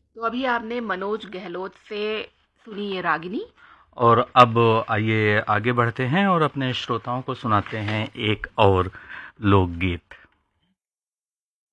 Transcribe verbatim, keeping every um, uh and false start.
तो अभी आपने मनोज गहलोत से सुनी ये रागिनी। और अब आइए आगे बढ़ते हैं और अपने श्रोताओं को सुनाते हैं एक और लोकगीत।